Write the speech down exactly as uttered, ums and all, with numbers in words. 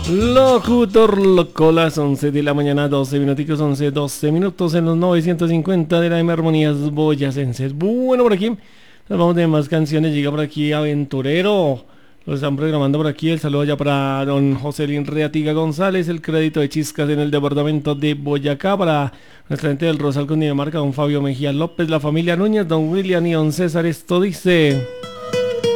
Locutor loco, las once de la mañana, doce minuticos, once, doce minutos en los novecientos cincuenta de la M Armonías Boyacenses. Bueno, por aquí nos vamos de más canciones. Llega por aquí Aventurero, lo están programando por aquí. El saludo ya para don Joselín Reatiga González, el crédito de Chiscas en el departamento de Boyacá, para nuestra gente del Rosal Cundinamarca, don Fabio Mejía López, la familia Núñez, don William y don César. Esto dice...